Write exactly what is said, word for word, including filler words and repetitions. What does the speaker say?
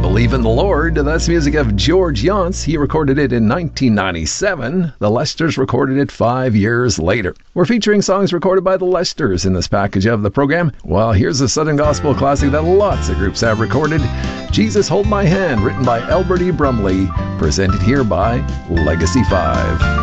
Believe in the Lord. That's music of George Yonts. He recorded it in nineteen ninety-seven. The Lesters recorded it five years later. We're featuring songs recorded by the Lesters in this package of the program. Well, here's a Southern Gospel classic that lots of groups have recorded. Jesus Hold My Hand, written by Albert E. Brumley, presented here by Legacy five.